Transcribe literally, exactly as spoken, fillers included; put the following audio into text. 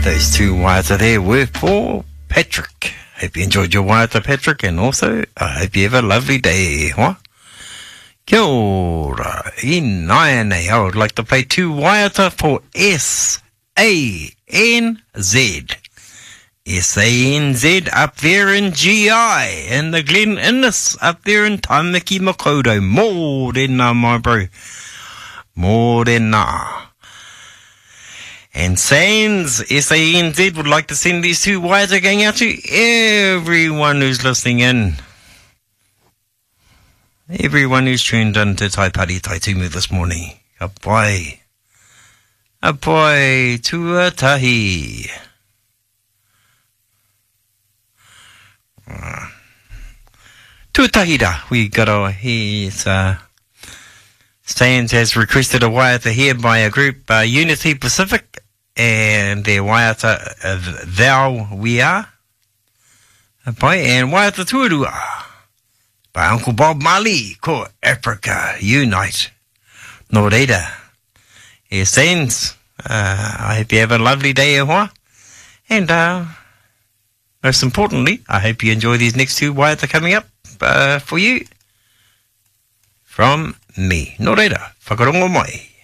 those two waiata there were for Patrick. Hope you enjoyed your waiata, Patrick, and also I hope you have a lovely day. Huh? Kia ora. In nine, I would like to play two waiata for S A N Z. S A N Z up there in G I, and the Glen Innes up there in Tamaki Makaurau. More than that, my bro. More than that. And Sands, S A N Z, would like to send these two waiata going out to everyone who's listening in. Everyone who's tuned in to Tai Pari Tai Tumu this morning. Apai. Apai tuatahi. Uh, tuatahira. We got our his uh Sands has requested a waiata here by a group, uh, Unity Pacific, and their waiata, uh, Thou We Are, by, and waiata Tuarua, by Uncle Bob Marley, ko Africa Unite. No reira. Yeah, Sands, uh, I hope you have a lovely day, ahoa, and, uh, most importantly, I hope you enjoy these next two waiata coming up, uh, for you, from me. No reira, whakarongo mai.